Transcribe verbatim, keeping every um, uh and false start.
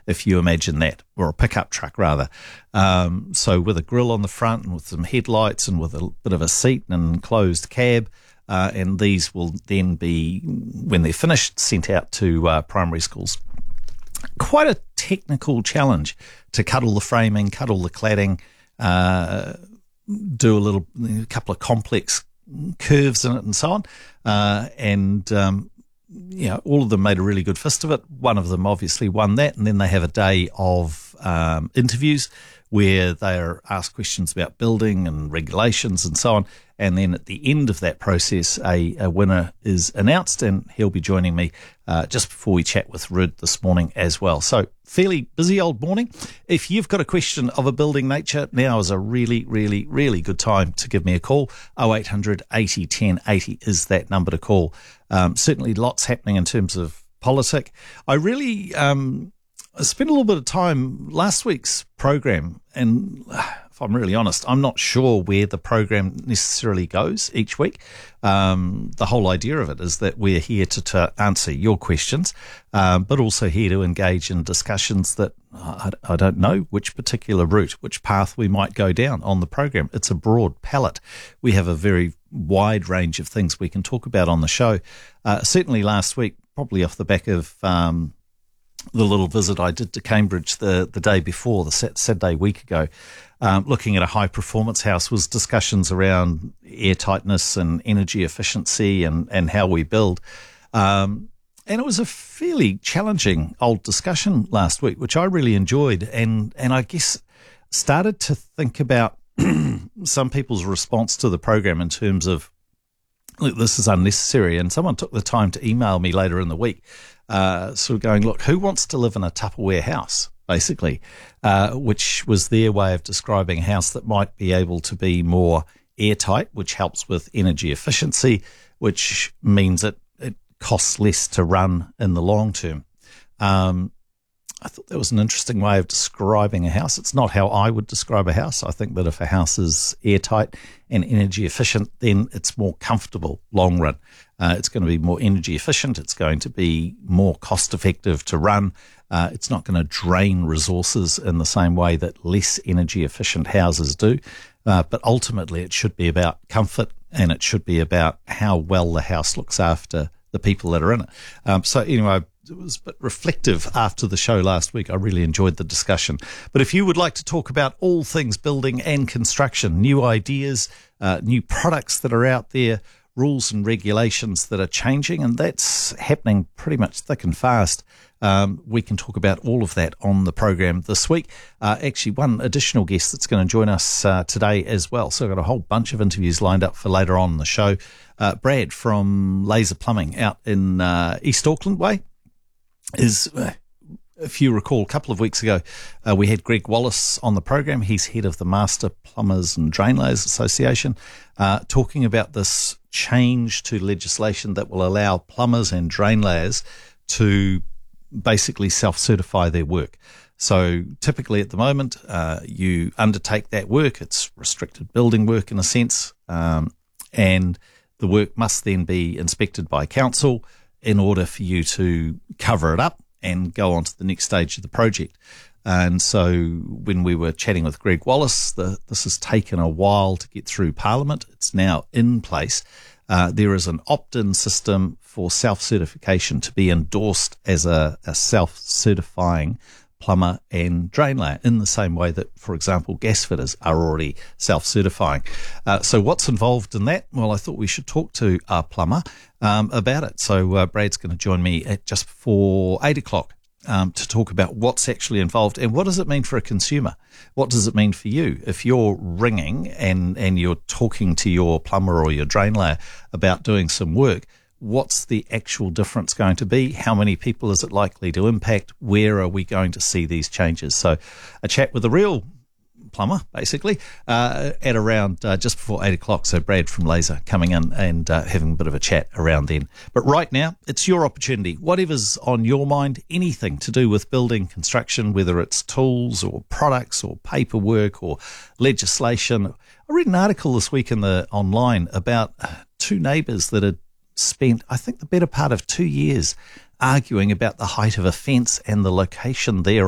if you imagine that, or a pickup truck rather. Um, so with a grill on the front and with some headlights and with a bit of a seat and enclosed cab. Uh, and these will then be, when they're finished, sent out to uh, primary schools. Quite a technical challenge to cut all the framing, cut all the cladding, uh, do a little, a couple of complex curves in it and so on. Uh, and, um, you know, all of them made a really good fist of it. One of them obviously won that. And then they have a day of um, interviews where they are asked questions about building and regulations and so on. And then at the end of that process, a, a winner is announced, and he'll be joining me uh, just before we chat with Rud this morning as well. So fairly busy old morning. If you've got a question of a building nature, now is a really, really, really good time to give me a call. oh eight hundred eighty ten eighty is that number to call. Um, certainly lots happening in terms of politic. I really um, spent a little bit of time last week's program, and if I'm really honest, I'm not sure where the program necessarily goes each week. Um, the whole idea of it is that we're here to, to answer your questions, um, but also here to engage in discussions that I, I don't know which particular route, which path we might go down on the program. It's a broad palette. We have a very wide range of things we can talk about on the show. Uh, certainly last week, probably off the back of um, the little visit I did to Cambridge the, the day before, the Saturday week ago, um, looking at a high-performance house, was discussions around airtightness and energy efficiency and, and how we build. Um, and it was a fairly challenging old discussion last week, which I really enjoyed, and, and I guess started to think about some people's response to the program in terms of, look, this is unnecessary. And someone took the time to email me later in the week, uh, sort of going, look, who wants to live in a Tupperware house, basically, uh, which was their way of describing a house that might be able to be more airtight, which helps with energy efficiency, which means it, it costs less to run in the long term. Um, I thought that was an interesting way of describing a house. It's not how I would describe a house. I think that if a house is airtight and energy efficient, then it's more comfortable long run. Uh, it's going to be more energy efficient. It's going to be more cost effective to run. Uh, it's not going to drain resources in the same way that less energy efficient houses do. Uh, but ultimately, it should be about comfort, and it should be about how well the house looks after the people that are in it. Um, so anyway, it was a bit reflective after the show last week. I really enjoyed the discussion. But if you would like to talk about all things building and construction, new ideas, uh, new products that are out there, rules and regulations that are changing, and that's happening pretty much thick and fast, um, we can talk about all of that on the program this week. Uh, actually, one additional guest that's going to join us uh, today as well. So I've got a whole bunch of interviews lined up for later on in the show. Uh, Brad from Laser Plumbing out in uh, East Auckland Way is, uh, if you recall, a couple of weeks ago, uh, we had Greg Wallace on the program. He's head of the Master Plumbers and Drain Layers Association, uh, talking about this change to legislation that will allow plumbers and drain layers to basically self-certify their work. So typically at the moment, uh, you undertake that work. It's restricted building work in a sense, um, and the work must then be inspected by council in order for you to cover it up and go on to the next stage of the project. And so when we were chatting with Greg Wallace, the, this has taken a while to get through Parliament. It's now in place. Uh, there is an opt-in system for self-certification to be endorsed as a, a self-certifying plumber and drain layer, in the same way that, for example, gas fitters are already self-certifying. Uh, so what's involved in that? Well, I thought we should talk to our plumber um, about it. So uh, Brad's going to join me at just before eight o'clock um, to talk about what's actually involved and what does it mean for a consumer? What does it mean for you? If you're ringing and, and you're talking to your plumber or your drain layer about doing some work, what's the actual difference going to be? How many people is it likely to impact? Where are we going to see these changes? So a chat with a real plumber, basically, uh, at around uh, just before eight o'clock. So Brad from Laser coming in and uh, having a bit of a chat around then. But right now, it's your opportunity. Whatever's on your mind, anything to do with building, construction, whether it's tools or products or paperwork or legislation. I read an article this week in the online about two neighbours that had spent, I think, the better part of two years arguing about the height of a fence and the location there